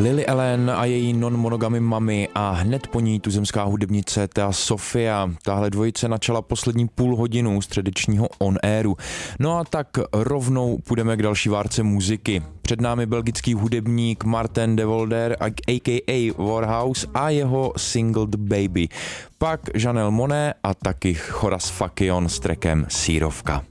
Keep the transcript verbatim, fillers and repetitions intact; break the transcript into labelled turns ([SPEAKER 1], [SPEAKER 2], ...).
[SPEAKER 1] Lily Allen a její non-monogamy mami a hned po ní tuzemská hudebnice Thea Sofia. Tahle dvojice načala poslední půl hodinu středečního on-airu. No a tak rovnou půjdeme k další várce muziky. Před námi belgický hudebník Martin de Volder a k a. Warhouse a jeho single The Baby. Pak Janelle Monáe a taky Horace Fakion s trackem Sírovka.